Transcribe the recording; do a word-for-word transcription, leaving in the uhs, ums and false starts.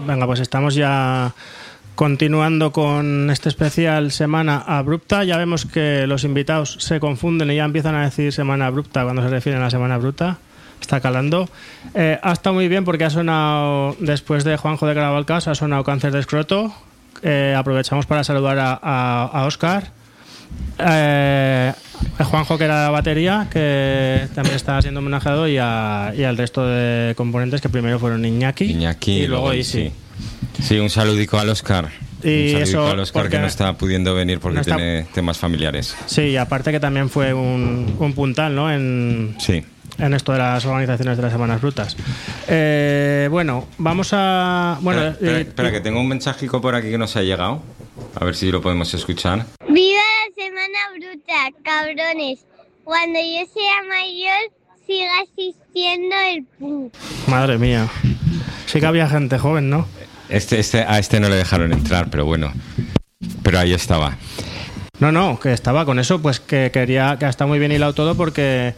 venga, pues estamos ya continuando con este especial Semana Abrupta. Ya vemos que los invitados se confunden y ya empiezan a decir Semana Abrupta cuando se refieren a la Semana Abrupta. Está calando. Eh, ha estado muy bien porque ha sonado, después de Juanjo de Carabalcas, ha sonado Cáncer de Escroto. Eh, aprovechamos para saludar a, a, a Óscar. Eh, Juanjo, que era la batería, que también está siendo homenajeado, y, a, y al resto de componentes, que primero fueron Iñaki, Iñaki y luego Isi. Sí. sí, un saludico al Óscar. Y un saludico eso al Óscar, que no está pudiendo venir porque no está... tiene temas familiares. Sí, y aparte que también fue un, un puntal, ¿no? En, sí. en esto de las organizaciones de las Semanas Brutas. Eh, bueno, vamos a... Bueno, espera, espera, y, espera, que tengo un mensajico por aquí que nos ha llegado. A ver si lo podemos escuchar. ¡Viva la Semana Bruta, cabrones! Cuando yo sea mayor, siga asistiendo el punk. Madre mía. Sí que había gente joven, ¿no? Este, este, a este no le dejaron entrar, pero bueno. Pero ahí estaba. No, no, que estaba con eso, pues que quería, que está muy bien hilado todo, porque